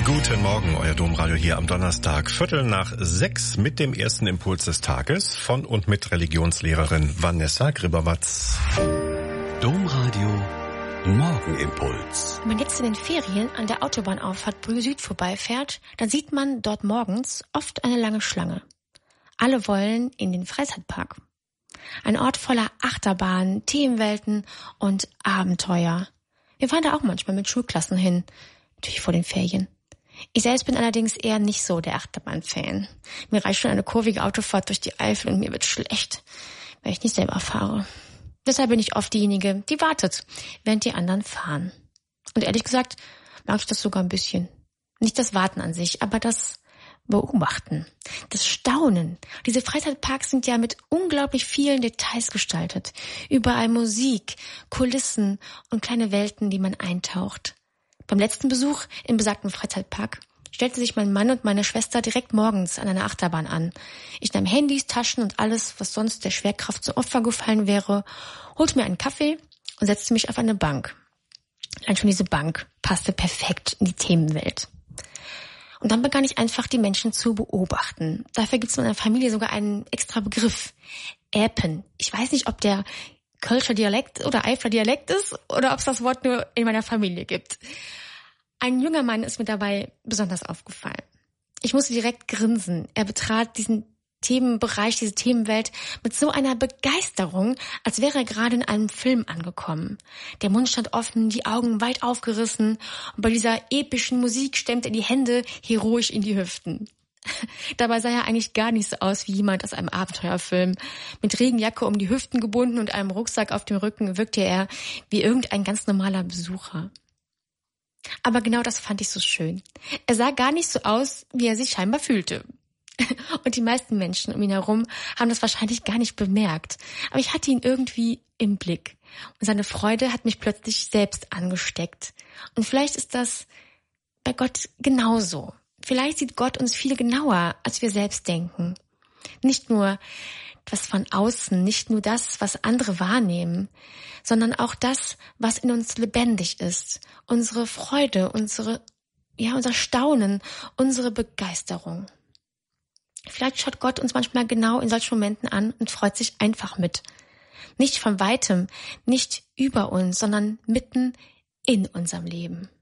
Guten Morgen, euer Domradio hier am Donnerstag, 5:45 mit dem ersten Impuls des Tages von und mit Religionslehrerin Vanessa Gribberwatz. Domradio Morgenimpuls. Wenn man jetzt in den Ferien an der Autobahnauffahrt Brühl Süd vorbeifährt, dann sieht man dort morgens oft eine lange Schlange. Alle wollen in den Freizeitpark. Ein Ort voller Achterbahnen, Themenwelten und Abenteuer. Wir fahren da auch manchmal mit Schulklassen hin, natürlich vor den Ferien. Ich selbst bin allerdings eher nicht so der Achterbahn-Fan. Mir reicht schon eine kurvige Autofahrt durch die Eifel und mir wird schlecht, weil ich nicht selber fahre. Deshalb bin ich oft diejenige, die wartet, während die anderen fahren. Und ehrlich gesagt mag ich das sogar ein bisschen. Nicht das Warten an sich, aber das Beobachten, das Staunen. Diese Freizeitparks sind ja mit unglaublich vielen Details gestaltet. Überall Musik, Kulissen und kleine Welten, die man eintaucht. Beim letzten Besuch im besagten Freizeitpark stellte sich mein Mann und meine Schwester direkt morgens an einer Achterbahn an. Ich nahm Handys, Taschen und alles, was sonst der Schwerkraft zum Opfer gefallen wäre, holte mir einen Kaffee und setzte mich auf eine Bank. Allein schon diese Bank passte perfekt in die Themenwelt. Und dann begann ich einfach, die Menschen zu beobachten. Dafür gibt es in meiner Familie sogar einen extra Begriff. Äpen. Ich weiß nicht, ob der Kölscher Dialekt oder Eifler Dialekt ist oder ob es das Wort nur in meiner Familie gibt. Ein junger Mann ist mir dabei besonders aufgefallen. Ich musste direkt grinsen. Er betrat diesen Themenbereich, diese Themenwelt mit so einer Begeisterung, als wäre er gerade in einem Film angekommen. Der Mund stand offen, die Augen weit aufgerissen und bei dieser epischen Musik stemmte er die Hände heroisch in die Hüften. Dabei sah er eigentlich gar nicht so aus wie jemand aus einem Abenteuerfilm. Mit Regenjacke um die Hüften gebunden und einem Rucksack auf dem Rücken wirkte er wie irgendein ganz normaler Besucher. Aber genau das fand ich so schön. Er sah gar nicht so aus, wie er sich scheinbar fühlte. Und die meisten Menschen um ihn herum haben das wahrscheinlich gar nicht bemerkt. Aber ich hatte ihn irgendwie im Blick. Und seine Freude hat mich plötzlich selbst angesteckt. Und vielleicht ist das bei Gott genauso. Vielleicht sieht Gott uns viel genauer, als wir selbst denken. Nicht nur das von außen, nicht nur das, was andere wahrnehmen, sondern auch das, was in uns lebendig ist. Unsere Freude, unser Staunen, unsere Begeisterung. Vielleicht schaut Gott uns manchmal genau in solchen Momenten an und freut sich einfach mit. Nicht von weitem, nicht über uns, sondern mitten in unserem Leben.